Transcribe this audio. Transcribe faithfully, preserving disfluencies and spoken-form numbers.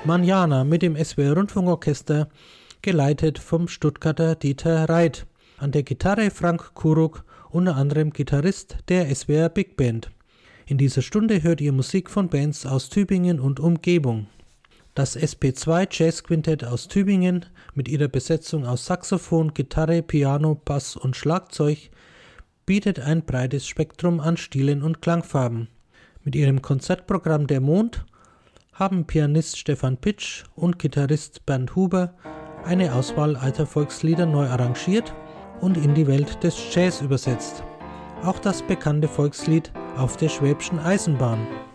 Manjana mit dem S W R Rundfunkorchester, geleitet vom Stuttgarter Dieter Reit. An der Gitarre Frank Kuruk, unter anderem Gitarrist der S W R Big Band. In dieser Stunde hört ihr Musik von Bands aus Tübingen und Umgebung. Das S P zwei Jazz Quintett aus Tübingen mit ihrer Besetzung aus Saxophon, Gitarre, Piano, Bass und Schlagzeug bietet ein breites Spektrum an Stilen und Klangfarben. Mit ihrem Konzertprogramm Der Mond haben Pianist Stefan Pitsch und Gitarrist Bernd Huber eine Auswahl alter Volkslieder neu arrangiert und in die Welt des Jazz übersetzt. Auch das bekannte Volkslied Auf der Schwäbischen Eisenbahn.